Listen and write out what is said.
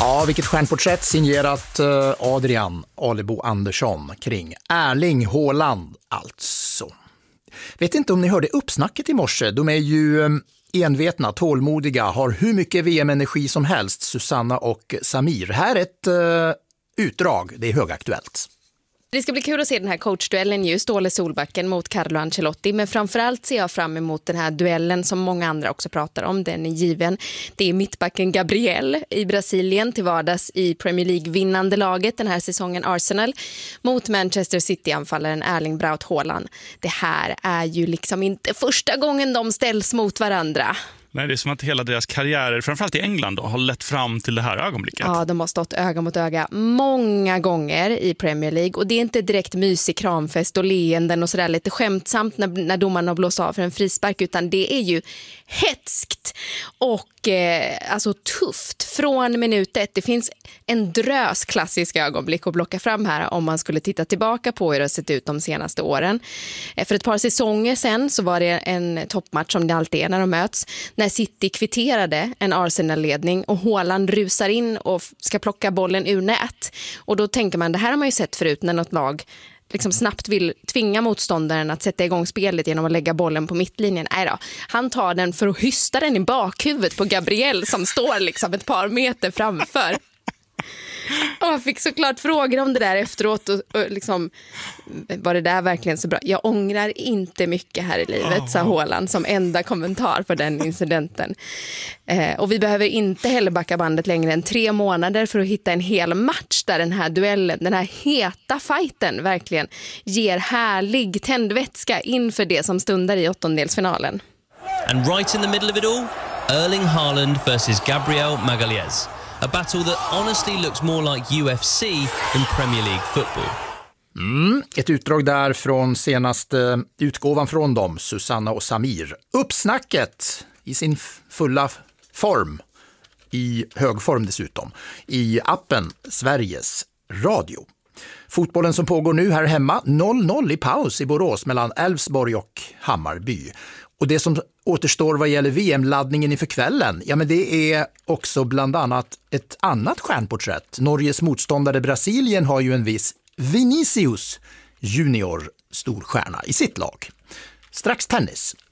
Ja, vilket stjärnporträtt signerat Adrian Alebo Andersson kring Erling Haaland alltså. Vet inte om ni hörde uppsnacket i morse. De är ju envetna, tålmodiga, har hur mycket VM-energi som helst, Susanna och Samir. Här är ett utdrag, det är högaktuellt. Det ska bli kul att se den här coachduellen ju, Ståle Solbacken mot Carlo Ancelotti. Men framförallt ser jag fram emot den här duellen som många andra också pratar om. Den är given. Det är mittbacken Gabriel i Brasilien till vardags i Premier League-vinnande laget den här säsongen Arsenal mot Manchester City-anfallaren Erling Braut Haaland. Det här är ju liksom inte första gången de ställs mot varandra. Nej, det är som att hela deras karriärer, framförallt i England då, har lett fram till det här ögonblicket. Ja, de har stått öga mot öga många gånger i Premier League. Och det är inte direkt mysig kramfest och leenden och sådär lite skämtsamt när domarna blåser av för en frispark. Utan det är ju hetskt och alltså tufft från minut 1. Det finns en drös klassiska ögonblick att blocka fram här om man skulle titta tillbaka på hur det har sett ut de senaste åren. För ett par säsonger sen så var det en toppmatch som det alltid är när de möts. När City kvitterade en Arsenal-ledning och Haaland rusar in och ska plocka bollen ur nät. Och då tänker man, det här har man ju sett förut när något lag liksom snabbt vill tvinga motståndaren att sätta igång spelet genom att lägga bollen på mittlinjen. Nej då, han tar den för att hysta den i bakhuvudet på Gabriel som står liksom ett par meter framför. Och jag fick såklart frågor om det där efteråt och liksom, var det där verkligen så bra? Jag ångrar inte mycket här i livet, sa Haaland som enda kommentar på den incidenten. Och vi behöver inte heller backa bandet längre än 3 månader för att hitta en hel match där den här duellen, den här heta fighten verkligen ger härlig tändvätska inför det som stundar i åttondelsfinalen. And right in the middle of it all, Erling Haaland versus Gabriel Magalhaes. A battle that honestly looks more like UFC than Premier League football. Ett utdrag där från senaste utgåvan från dem, Susanna och Samir. Uppsnacket i sin fulla form, i hög form dessutom, i appen Sveriges Radio. Fotbollen som pågår nu här hemma, 0-0 i paus i Borås mellan Elfsborg och Hammarby. Och det som återstår vad gäller VM-laddningen inför kvällen, ja men det är också bland annat ett annat stjärnporträtt. Norges motståndare Brasilien har ju en viss Vinicius Junior storstjärna i sitt lag. Strax tennis.